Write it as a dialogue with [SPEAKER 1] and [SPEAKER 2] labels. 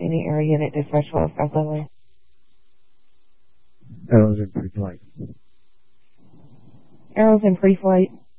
[SPEAKER 1] Unit Air Unit Dispatch for South Level.
[SPEAKER 2] Arrows in pre-flight.
[SPEAKER 1] Arrows in pre-flight.